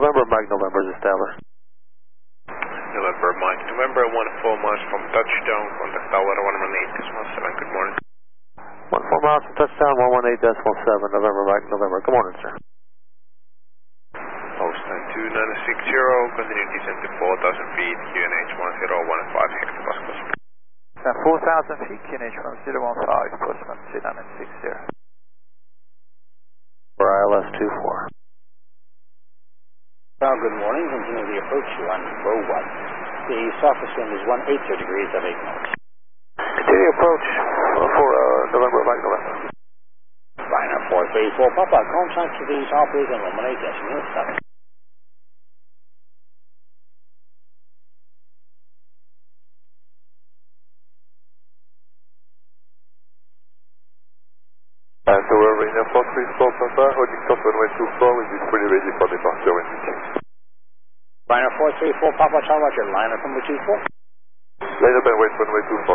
November, Mike, November is established. November, Mike, November, 14 miles from touchdown, contact tower 118.7, good morning. 14 miles from touchdown, 118.7, November, Mike, November. Good morning, sir. Post 92960, continue descent to 4,000 feet, QNH 1015 hectopascals. 4,000 feet, QNH 1015, Postman 2960. For ILS 24. Well, good morning, continue the approach on row 1. The softest wind is 180 degrees at 8 knots. Continue approach for November, Mike, November. Liner 434 Papa, contact to these operators on 118.7. So we're Arena 434 Papa, holding top runway 24, we'll be fully ready for departure when we can. Liner 434 Papa, Charlie Roger, liner from the 24. Line up and wait runway 24.